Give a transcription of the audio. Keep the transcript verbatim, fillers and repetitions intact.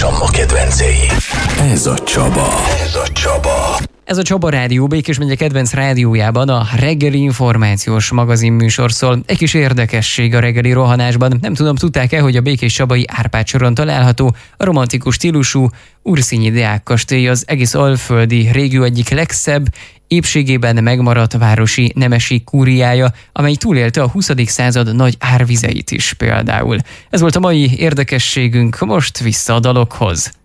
és Anna kedvencei. Ez a Csaba. Ez a Csaba. Ez a Csaba Rádió, Békés megye kedvenc rádiójában a reggeli információs magazin műsor szól. Egy kis érdekesség a reggeli rohanásban. Nem tudom, tudták-e, hogy a békés csabai Árpád soron található a romantikus stílusú Urszínyi Deák kastély az egész alföldi régió egyik legszebb, épségében megmaradt városi nemesi kúriája, amely túlélte a huszadik század nagy árvizeit is például. Ez volt a mai érdekességünk, most vissza a dalokhoz.